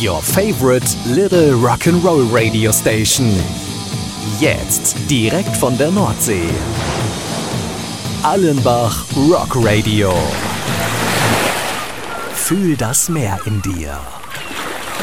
Your favorite little rock'n'roll radio station. Jetzt direkt von der Nordsee. Allenbach Rock Radio. Fühl das Meer in dir.